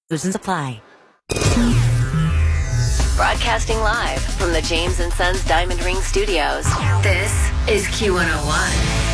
Exclusions apply. Broadcasting live from the James & Sons Diamond Ring Studios. This is Q101.